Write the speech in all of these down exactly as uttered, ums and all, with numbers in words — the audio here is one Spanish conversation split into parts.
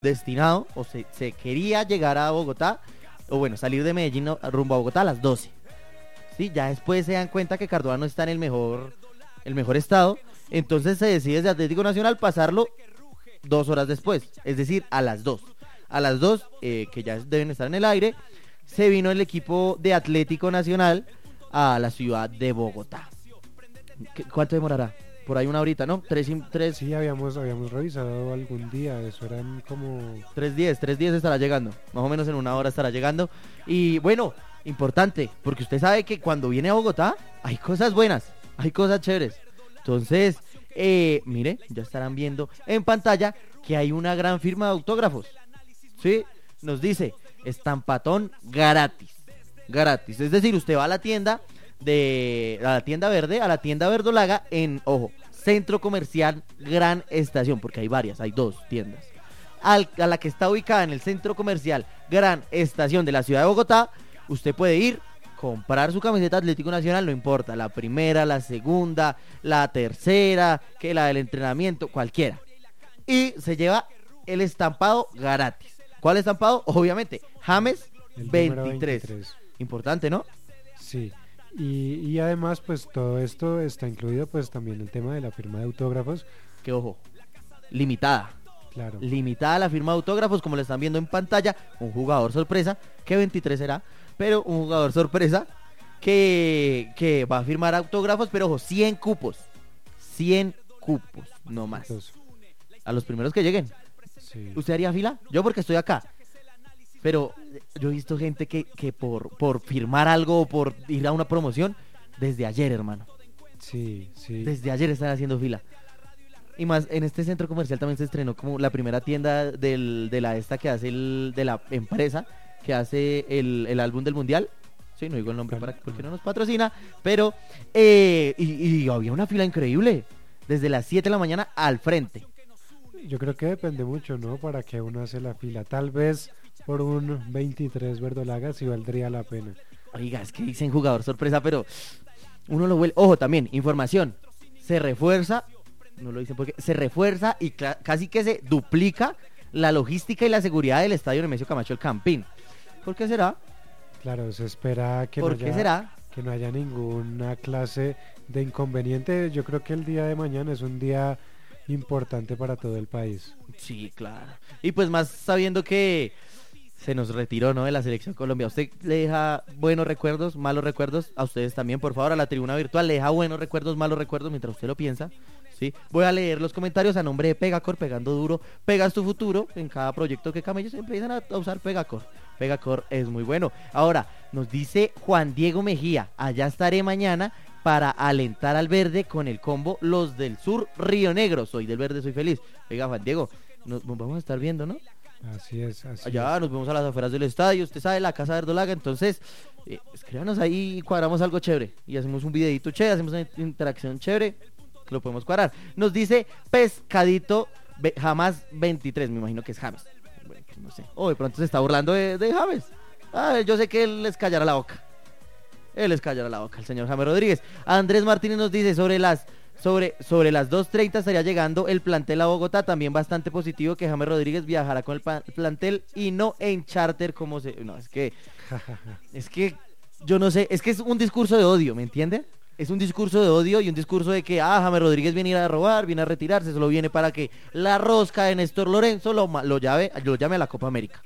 destinado o se, se quería llegar a Bogotá, o bueno, salir de Medellín no, rumbo a Bogotá a las doce. ¿Sí? Ya después se dan cuenta que Cardona no está en el mejor, el mejor estado, entonces se decide desde Atlético Nacional pasarlo dos horas después, es decir, a las dos. A las dos, eh, que ya deben estar en el aire, se vino el equipo de Atlético Nacional a la ciudad de Bogotá. ¿Qué, ¿Cuánto demorará? Por ahí una horita, ¿no? Tres, tres, Sí, habíamos, habíamos revisado algún día, eso eran como... tres diez, tres diez estará llegando, más o menos en una hora estará llegando. Y bueno, importante, porque usted sabe que cuando viene a Bogotá hay cosas buenas, hay cosas chéveres. Entonces, eh, mire, ya estarán viendo en pantalla que hay una gran firma de autógrafos. ¿Sí? Nos dice, estampatón gratis, gratis. Es decir, usted va a la tienda de a la tienda verde, a la tienda verdolaga en, ojo, Centro Comercial Gran Estación, porque hay varias, hay dos tiendas. Al, a la que está ubicada en el Centro Comercial Gran Estación de la ciudad de Bogotá, usted puede ir, comprar su camiseta Atlético Nacional, no importa, la primera, la segunda, la tercera, que la del entrenamiento, cualquiera. Y se lleva el estampado gratis. ¿Cuál estampado? Obviamente, James veintitrés. veintitrés. Importante, ¿no? Sí. Y, y además, pues todo esto está incluido, pues también el tema de la firma de autógrafos. Que ojo, limitada. Claro. Limitada la firma de autógrafos, como lo están viendo en pantalla. Un jugador sorpresa, que veintitrés será, pero un jugador sorpresa que, que va a firmar autógrafos, pero ojo, cien cupos. cien cupos, no más. Entonces, a los primeros que lleguen. Sí. ¿Usted haría fila? Yo porque estoy acá. Pero yo he visto gente que, que por, por firmar algo o por ir a una promoción, desde ayer, hermano. Sí, sí. Desde ayer están haciendo fila. Y más, en este centro comercial también se estrenó como la primera tienda del, de la esta que hace el, de la empresa que hace el, el álbum del mundial. Sí, no digo el nombre para porque no nos patrocina, pero eh, y, y había una fila increíble desde las siete de la mañana al frente. Yo creo que depende mucho, ¿no? Para que uno hace la fila. Tal vez por un veintitrés verdolaga sí valdría la pena. Oiga, es que dicen jugador sorpresa, pero uno lo vuelve. Ojo, también, información. Se refuerza, no lo dicen porque se refuerza y cl- casi que se duplica la logística y la seguridad del estadio Nemesio Camacho El Campín. ¿Por qué será? Claro, se espera que, ¿Por no qué haya, será? que no haya ninguna clase de inconveniente. Yo creo que el día de mañana es un día importante para todo el país. Sí, claro. Y pues más sabiendo que se nos retiró, ¿no?, de la selección Colombia. ¿Usted le deja buenos recuerdos, malos recuerdos? A ustedes también, por favor, a la tribuna virtual, ¿le deja buenos recuerdos, malos recuerdos mientras usted lo piensa? Sí. Voy a leer los comentarios a nombre de Pegacor, pegando duro, pegas tu futuro. En cada proyecto que Camellos empiezan a usar Pegacor. Pegacor es muy bueno. Ahora, nos dice Juan Diego Mejía, allá estaré mañana para alentar al verde con el combo Los del Sur Río Negro. Soy del verde, soy feliz. Oiga, Juan Diego, nos, nos vamos a estar viendo, ¿no? Así es, así Allá es. nos vemos a las afueras del estadio, usted sabe, la casa verdolaga. Entonces, eh, escríbanos ahí y cuadramos algo chévere. Y hacemos un videito chévere, hacemos una interacción chévere, lo podemos cuadrar. Nos dice Pescadito Be- Jamás veintitrés, me imagino que es James. Bueno, pues no sé. Oh, de pronto se está burlando de, de James. Ah, yo sé que él les callará la boca. Él les callará la boca, el señor James Rodríguez. Andrés Martínez nos dice sobre las sobre, sobre las dos treinta estaría llegando el plantel a Bogotá. También bastante positivo que James Rodríguez viajará con el pa- plantel y no en charter como se... No, es que... es que yo no sé, es que es un discurso de odio, ¿me entiende? Es un discurso de odio y un discurso de que, ah, James Rodríguez viene a ir a robar, viene a retirarse, solo viene para que la rosca de Néstor Lorenzo lo, lo, llave, lo llame a la Copa América.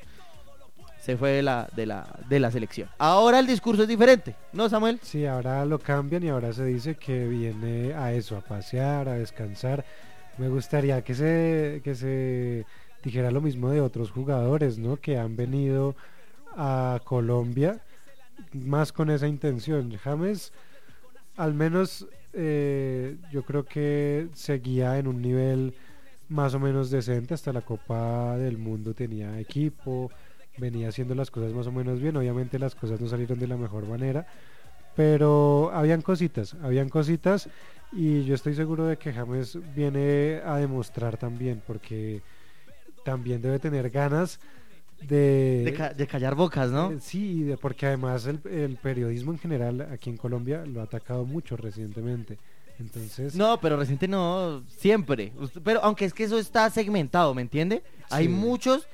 Se fue de la, de la, de la selección. Ahora el discurso es diferente, ¿no, Samuel? Sí, ahora lo cambian y ahora se dice que viene a eso, a pasear, a descansar. Me gustaría que se, que se dijera lo mismo de otros jugadores, ¿no? Que han venido a Colombia más con esa intención. James, al menos eh, yo creo que seguía en un nivel más o menos decente. Hasta la Copa del Mundo tenía equipo, venía haciendo las cosas más o menos bien. Obviamente las cosas no salieron de la mejor manera, pero habían cositas, habían cositas y yo estoy seguro de que James viene a demostrar también, porque también debe tener ganas de... De, ca- de callar bocas, ¿no? Eh, sí, de- porque además el, el periodismo en general aquí en Colombia lo ha atacado mucho recientemente. Entonces, No, pero reciente no, siempre. Usted- Pero aunque es que eso está segmentado, ¿me entiende? Hay Sí. muchos